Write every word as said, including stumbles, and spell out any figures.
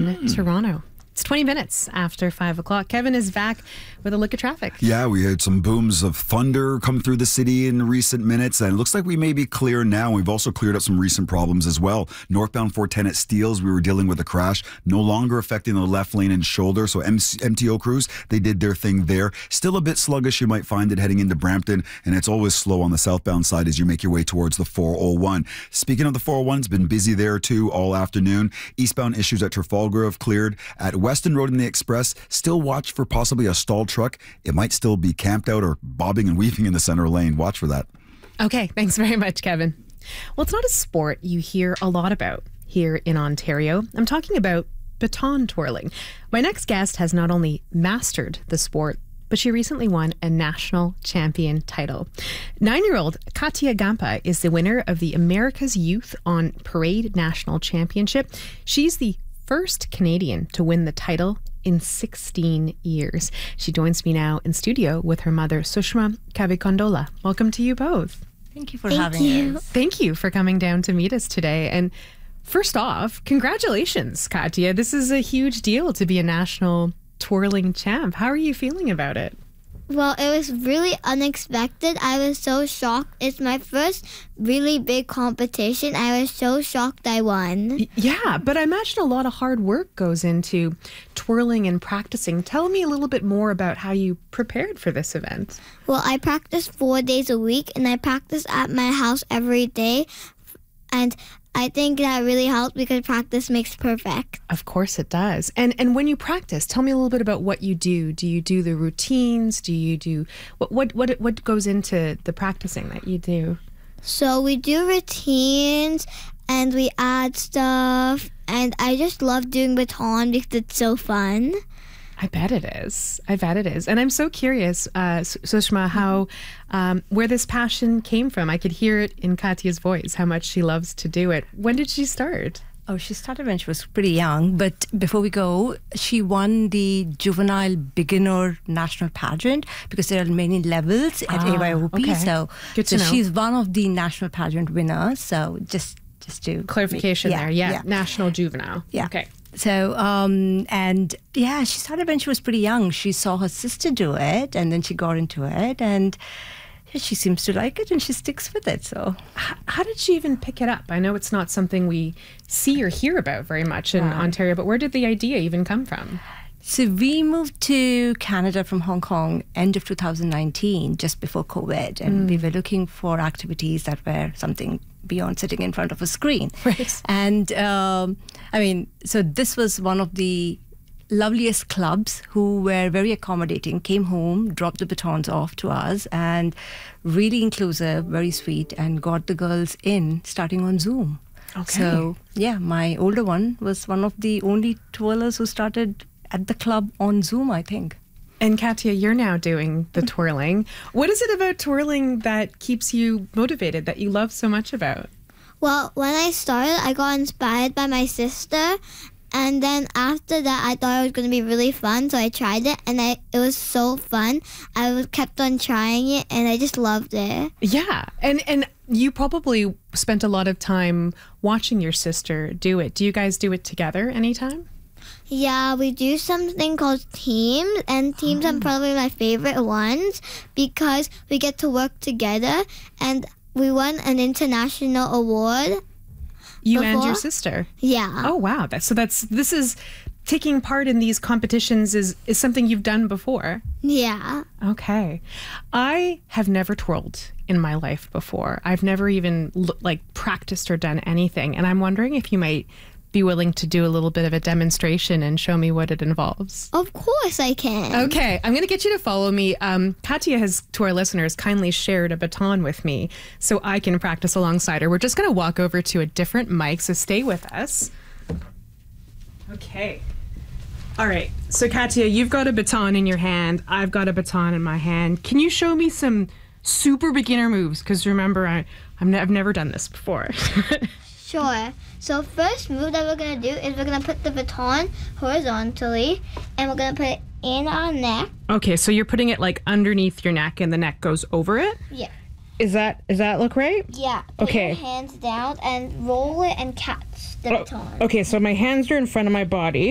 in mm. Toronto. It's twenty minutes after five o'clock. Kevin is back with a look at traffic. Yeah, we had some booms of thunder come through the city in recent minutes, and it looks like we may be clear now. We've also cleared up some recent problems as well. Northbound four ten at Steeles, we were dealing with a crash, no longer affecting the left lane and shoulder. So M T O crews, they did their thing there. Still a bit sluggish, you might find it heading into Brampton, and it's always slow on the southbound side as you make your way towards the four oh one. Speaking of the four oh one, it's been busy there too all afternoon. Eastbound issues at Trafalgar have cleared. At Weston Road in the Express, still watch for possibly a stalled truck. It might still be camped out or bobbing and weaving in the center lane. Watch for that. Okay, thanks very much, Kevin. Well, it's not a sport you hear a lot about here in Ontario. I'm talking about baton twirling. My next guest has not only mastered the sport, but she recently won a national champion title. Nine-year-old Katia Gampa is the winner of the America's Youth on Parade National Championship. She's the first Canadian to win the title in sixteen years. She joins me now in studio with her mother, Sushma Kavikondola. Welcome to you both. Thank you for Thank having you. us. Thank you for coming down to meet us today. And first off, congratulations, Katia. This is a huge deal to be a national twirling champ. How are you feeling about it? Well, it was really unexpected. I was so shocked. It's my first really big competition. I was so shocked I won. Y- Yeah, but I imagine a lot of hard work goes into twirling and practicing. Tell me a little bit more about how you prepared for this event. Well, I practice four days a week, and I practice at my house every day. And I think that really helps because practice makes perfect. Of course it does. And and when you practice, tell me a little bit about what you do. Do you do the routines? Do you do what what what what goes into the practicing that you do? So we do routines, and we add stuff. And I just love doing baton because it's so fun. I bet it is. I bet it is. And I'm so curious, uh, Sushma, how, um, where this passion came from. I could hear it in Katia's voice, how much she loves to do it. When did she start? Oh, she started when she was pretty young. But before we go, she won the Juvenile Beginner National Pageant because there are many levels at Ah, A Y O P. okay. So, Good to so know. she's one of the national pageant winners. So just, just to Clarification yeah, there. Yeah, yeah. National Juvenile. Yeah. Okay. So, um, and yeah, she started when she was pretty young. She saw her sister do it, and then she got into it, and she seems to like it, and she sticks with it. So, H- How did she even pick it up? I know it's not something we see or hear about very much in Right. Ontario, but where did the idea even come from? so we moved to Canada from Hong Kong end of two thousand nineteen, just before COVID, and we were looking for activities that were something beyond sitting in front of a screen. Right. And um, I mean, so this was one of the loveliest clubs who were very accommodating, came home, dropped the batons off to us, and really inclusive, very sweet, and got the girls in starting on Zoom. Okay. So, yeah, my older one was one of the only twirlers who started at the club on Zoom, I think. And Katia, you're now doing the twirling. What is it about twirling that keeps you motivated, that you love so much about? Well, when I started, I got inspired by my sister. And then after that, I thought it was going to be really fun. So I tried it, and I, it was so fun. I was kept on trying it, and I just loved it. Yeah. And and you probably spent a lot of time watching your sister do it. Do you guys do it together anytime? Yeah, we do something called teams, and teams are probably my favorite ones because we get to work together, and we won an international award. You and your Before? sister. Yeah. Oh wow. That, so that's this is taking part in these competitions is is something you've done before. Yeah. Okay. I have never twirled in my life before. I've never even l- like practiced or done anything, and I'm wondering if you might be willing to do a little bit of a demonstration and show me what it involves. Of course I can. Okay, I'm going to get you to follow me. Um, Katia has, to our listeners, kindly shared a baton with me so I can practice alongside her. We're just going to walk over to a different mic, so stay with us. Okay. All right. So, Katia, you've got a baton in your hand. I've got a baton in my hand. Can you show me some super beginner moves? Because remember, I, I'm ne- I've never done this before. Sure. So first move that we're going to do is we're going to put the baton horizontally, and we're going to put it in our neck. Okay, so you're putting it like underneath your neck and the neck goes over it? Yeah. Is that, does that look right? Yeah. Put Okay. your hands down and roll it and catch the Oh, baton. okay, so my hands are in front of my body.